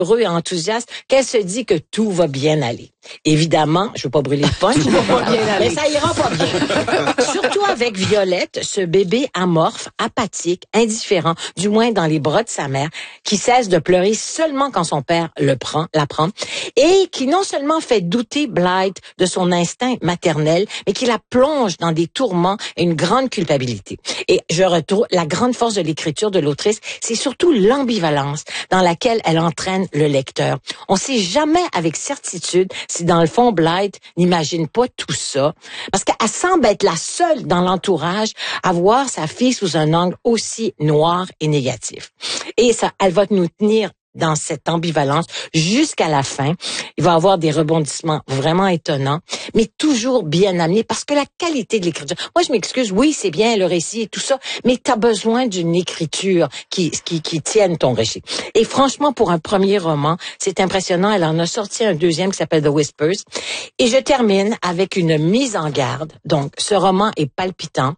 heureux et enthousiaste qu'elle se dit que tout va bien aller. Évidemment, je veux pas brûler le punch, mais ça ira pas bien. Surtout avec Violette, ce bébé amorphe, apathique, indifférent, du moins dans les bras de sa mère, qui cesse de pleurer seulement quand son père la prend, et qui non seulement fait douter Blythe de son instinct maternel, mais qui la plonge dans des tourments et une grande culpabilité. Et je retrouve la grande force de l'écriture de l'autrice, c'est surtout l'ambivalence dans laquelle elle entraîne le lecteur. On sait jamais avec certitude si dans le fond Blythe n'imagine pas tout ça, parce qu'elle semble être la seule dans l'entourage à voir sa fille sous un angle aussi noir et négatif. Et ça, elle va nous tenir dans cette ambivalence jusqu'à la fin. Il va y avoir des rebondissements vraiment étonnants, mais toujours bien amenés parce que la qualité de l'écriture. Moi, je m'excuse, oui, c'est bien le récit et tout ça, mais tu as besoin d'une écriture qui tienne ton récit. Et franchement, pour un premier roman, c'est impressionnant. Elle en a sorti un deuxième qui s'appelle The Whispers. Et je termine avec une mise en garde. Donc, ce roman est palpitant,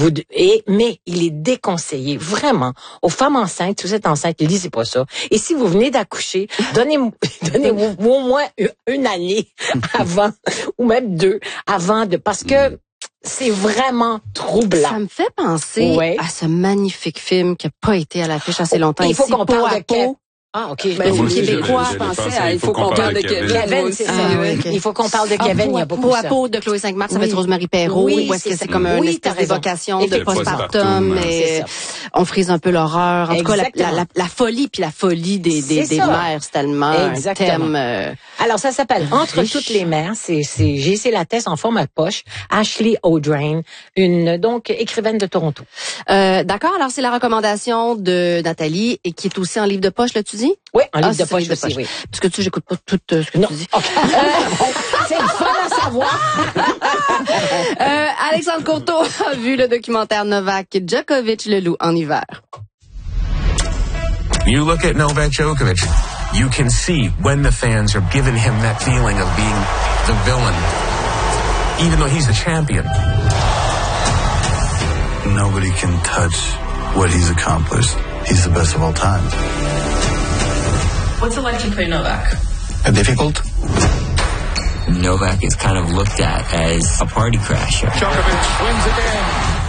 mais il est déconseillé vraiment aux femmes enceintes. Si vous êtes enceinte, lisez pas ça. Et si vous venez d'accoucher, donnez-vous au moins une année avant, ou même 2, parce que c'est vraiment troublant. Ça me fait penser à ce magnifique film qui n'a pas été à l'affiche assez longtemps. Il faut qu'on parle de Kevin. Ah, OK. Ben, moi, Québécois, je pensais à Il faut qu'on parle de Kevin. C'est ça. Il faut qu'on parle de Kevin. Il y a beaucoup Peau à peau de Chloé Sainte-Marthe, ça va être Rosemary Perrault. Oui, ou est-ce que c'est comme une espèce d'évocation de postpartum, mais on frise un peu l'horreur. En tout cas, la folie, puis la folie des mères, c'est tellement un thème. Alors, ça s'appelle Entre toutes les mères. C'est J.C. Lattès en forme à poche. Ashley O'Drain, donc écrivaine de Toronto. D'accord. Alors, c'est la recommandation de Nathalie et qui est aussi en livre de poche, là, tu dis? Oui, en livre de poche aussi, oui. Parce que tu j'écoute pas tout ce que tu dis. Okay. C'est le fun à savoir. Alexandre Courteau a vu le documentaire Novak Djokovic, le loup en hiver. You look at Novak Djokovic, you can see when the fans are giving him that feeling of being the villain, even though he's the champion. Nobody can touch what he's accomplished. He's the best of all time. What's it like to play Novak? Difficult? Novak is kind of looked at as a party crasher. Djokovic wins again.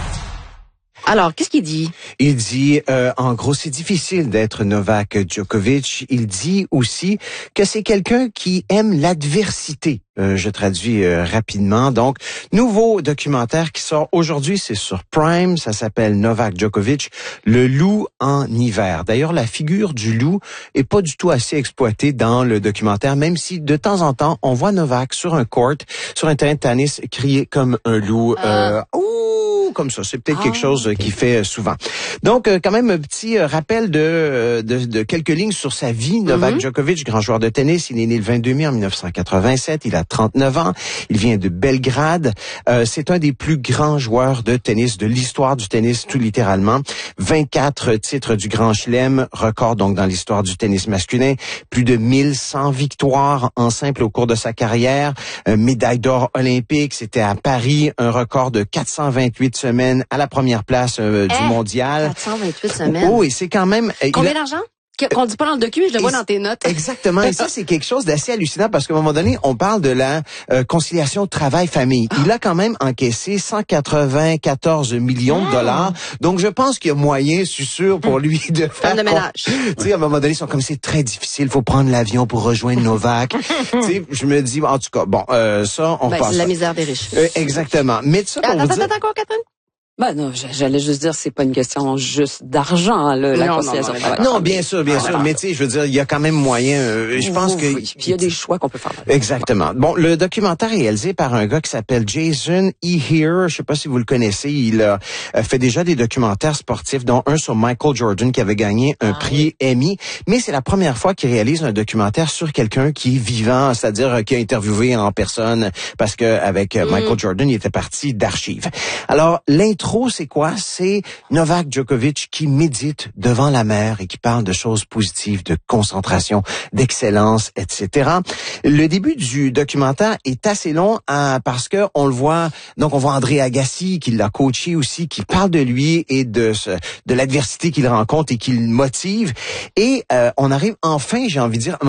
Alors, qu'est-ce qu'il dit? Il dit, en gros, c'est difficile d'être Novak Djokovic. Il dit aussi que c'est quelqu'un qui aime l'adversité. Je traduis rapidement. Donc, nouveau documentaire qui sort aujourd'hui, c'est sur Prime. Ça s'appelle Novak Djokovic, le loup en hiver. D'ailleurs, la figure du loup est pas du tout assez exploitée dans le documentaire, même si de temps en temps, on voit Novak sur un court, sur un terrain de tennis, crier comme un loup. Comme ça. C'est peut-être quelque chose qu'il fait souvent. Donc, quand même, un petit rappel de quelques lignes sur sa vie. Novak Djokovic, grand joueur de tennis. Il est né le 22 mai en 1987. Il a 39 ans. Il vient de Belgrade. C'est un des plus grands joueurs de tennis de l'histoire du tennis, tout littéralement. 24 titres du Grand Chelem, record donc dans l'histoire du tennis masculin. Plus de 1100 victoires en simple au cours de sa carrière. Médaille d'or olympique. C'était à Paris, un record de 428 semaines à la première place du mondial. 428 semaines. Oh, et c'est quand même... Combien d'argent? Qu'on dit pas dans le document, je le vois dans tes notes. Exactement. Et ça, c'est quelque chose d'assez hallucinant parce qu'à un moment donné, on parle de la conciliation travail-famille. Il a quand même encaissé 194 millions de dollars. Donc, je pense qu'il y a moyen, je suis sûr, pour lui de faire... de ménage. Tu sais, à un moment donné, ils sont comme, c'est très difficile, faut prendre l'avion pour rejoindre Novak. Tu sais, je me dis, en tout cas, bon, ça, on passe. C'est la misère des riches. Exactement. Mais ça, pour vous dire... Attends, quoi, Catherine? Ben non, j'allais juste dire, c'est pas une question juste d'argent, la conciliation. Non, bien sûr. Mais tu sais, je veux dire, il y a quand même moyen. Je pense que puis il y a des choix qu'on peut faire. Exactement. Bon, le documentaire est réalisé par un gars qui s'appelle Jason Here. Je sais pas si vous le connaissez. Il a fait déjà des documentaires sportifs, dont un sur Michael Jordan qui avait gagné un prix Emmy. Mais c'est la première fois qu'il réalise un documentaire sur quelqu'un qui est vivant, c'est-à-dire qui a interviewé en personne, parce que avec Michael Jordan, il était parti d'archives. Alors l'intro, c'est quoi? C'est Novak Djokovic qui médite devant la mer et qui parle de choses positives, de concentration, d'excellence, etc. Le début du documentaire est assez long parce que on le voit. Donc on voit André Agassi qui l'a coaché aussi, qui parle de lui et de l'adversité qu'il rencontre et qui le motive. Et on arrive enfin, j'ai envie de dire,